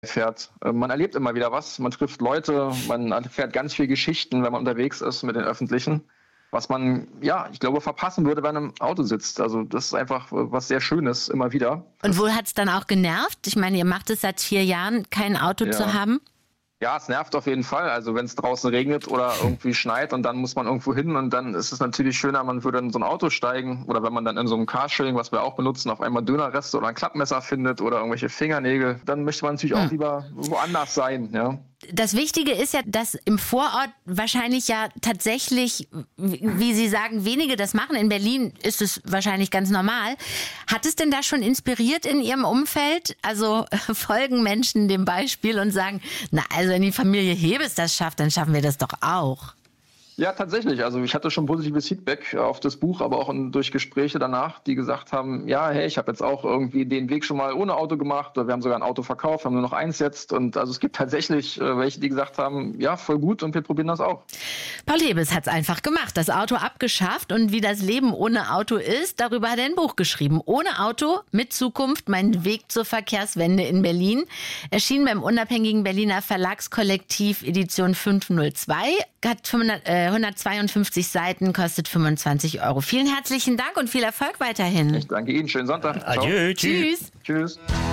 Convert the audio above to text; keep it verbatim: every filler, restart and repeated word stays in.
fährt. Man erlebt immer wieder was, man trifft Leute, man erfährt ganz viele Geschichten, wenn man unterwegs ist mit den Öffentlichen, was man, ja, ich glaube, verpassen würde, wenn man im Auto sitzt. Also das ist einfach was sehr Schönes, immer wieder. Und wo hat es dann auch genervt? Ich meine, ihr macht es seit vier Jahren, kein Auto Ja. zu haben. Ja, es nervt auf jeden Fall. Also wenn es draußen regnet oder irgendwie schneit und dann muss man irgendwo hin und dann ist es natürlich schöner, man würde in so ein Auto steigen oder wenn man dann in so einem Carsharing, was wir auch benutzen, auf einmal Dönerreste oder ein Klappmesser findet oder irgendwelche Fingernägel, dann möchte man natürlich Hm. auch lieber woanders sein, ja. Das Wichtige ist ja, dass im Vorort wahrscheinlich ja tatsächlich, wie Sie sagen, wenige das machen. In Berlin ist es wahrscheinlich ganz normal. Hat es denn da schon inspiriert in Ihrem Umfeld? Also folgen Menschen dem Beispiel und sagen, na also wenn die Familie Hebes das schafft, dann schaffen wir das doch auch. Ja, tatsächlich. Also ich hatte schon positives Feedback auf das Buch, aber auch in, durch Gespräche danach, die gesagt haben, ja, hey, ich habe jetzt auch irgendwie den Weg schon mal ohne Auto gemacht oder wir haben sogar ein Auto verkauft, haben nur noch eins jetzt. Und also es gibt tatsächlich äh, welche, die gesagt haben, ja, voll gut und wir probieren das auch. Paul Hebes hat es einfach gemacht, das Auto abgeschafft und wie das Leben ohne Auto ist, darüber hat er ein Buch geschrieben. Ohne Auto, mit Zukunft, mein Weg zur Verkehrswende in Berlin. Erschien beim unabhängigen Berliner Verlagskollektiv Edition fünfhundertzwei, hat hundertzweiundfünfzig Seiten, kostet fünfundzwanzig Euro. Vielen herzlichen Dank und viel Erfolg weiterhin. Ich danke Ihnen, schönen Sonntag. Adieu, Tschüss. Tschüss.